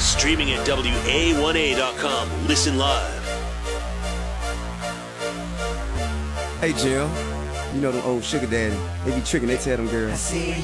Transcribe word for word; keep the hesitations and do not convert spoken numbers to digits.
Streaming at W A one A dot com. Listen live. Hey, Jill. You know them old sugar daddy. They be tricking, they tell them girls.